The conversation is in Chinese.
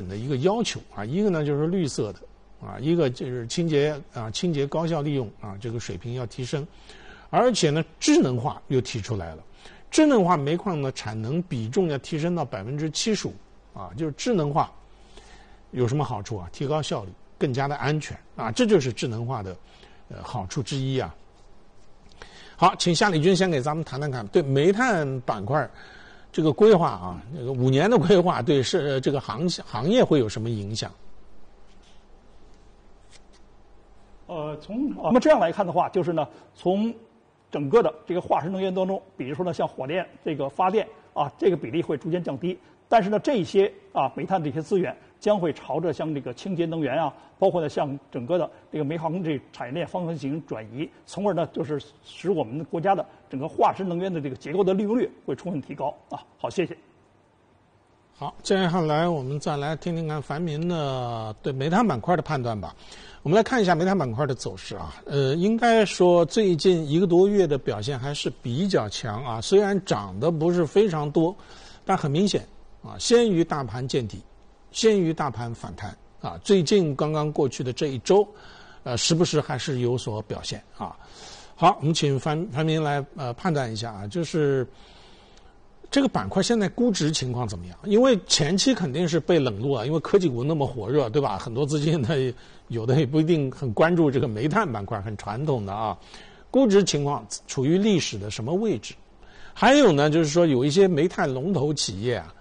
的一个要求啊，一个呢就是绿色的啊，一个就是清洁高效利用啊，这个水平要提升，而且呢智能化又提出来了，智能化煤矿的产能比重要提升到75%啊，就是智能化有什么好处啊？提高效率，更加的安全啊，这就是智能化的好处之一啊。好，请夏立军先给咱们谈谈看对煤炭板块这个规划啊，这个5年的规划对这个行业会有什么影响？ 从我们这样来看的话，就是呢，从整个的这个化石能源当中，比如说呢，像火电这个发电啊，这个比例会逐渐降低。但是呢，这些煤炭这些资源将会朝着像这个清洁能源啊，包括呢像整个的这个煤矿这产业链方向进行转移，从而呢就是使我们国家的整个化石能源的这个结构的利用率会充分提高啊。好，谢谢。 好，接下来我们再来听听看樊明的对煤炭板块的判断吧。我们来看一下煤炭板块的走势啊，应该说最近1个多月的表现还是比较强啊，虽然涨得不是非常多，但很明显啊，先于大盘见底，先于大盘反弹啊。最近刚刚过去的这一周，时不时还是有所表现啊。好，我们请樊明来判断一下啊，就是这个板块现在估值情况怎么样？因为前期肯定是被冷落了，因为科技股那么火热，对吧？很多资金呢，有的也不一定很关注这个煤炭板块，很传统的啊。估值情况处于历史的什么位置？还有呢，就是说有一些煤炭龙头企业啊，